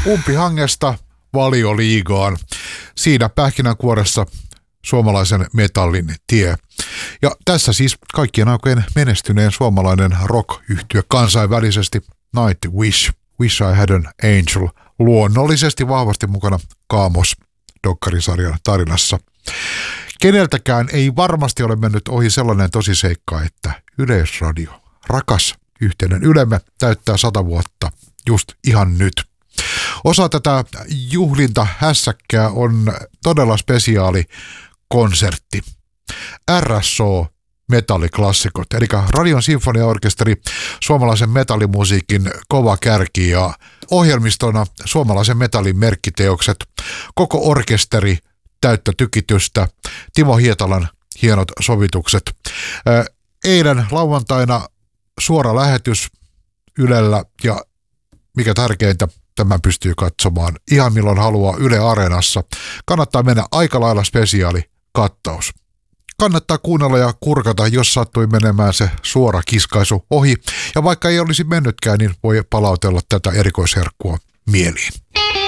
Umpihangesta Valioliigaan. Siinä pähkinänkuoressa suomalaisen metallin tie. Ja tässä siis kaikkien aikojen menestyneen suomalainen rock-yhtye kansainvälisesti Nightwish. Wish I Had an Angel. Luonnollisesti vahvasti mukana Kaamos-dokkarisarjan tarinassa. Keneltäkään ei varmasti ole mennyt ohi sellainen tosiseikka, että Yleisradio, rakas yhteinen Ylemme, täyttää 100 vuotta just ihan nyt. Osa tätä juhlintahässäkkää on todella spesiaali konsertti. RSO metalliklassikot, eli Radion sinfoniaorkesteri, suomalaisen metallimusiikin kova kärki ja ohjelmistona suomalaisen metallin merkkiteokset, koko orkesteri, täyttä tykitystä, Timo Hietalan hienot sovitukset. Eilen lauantaina suora lähetys Ylellä ja mikä tärkeintä, tämän pystyy katsomaan ihan milloin haluaa Yle Areenassa. Kannattaa mennä aika lailla spesiaali kattaus. Kannattaa kuunnella ja kurkata, jos sattui menemään se suora kiskaisu ohi. Ja vaikka ei olisi mennytkään, niin voi palautella tätä erikoisherkkua mieliin.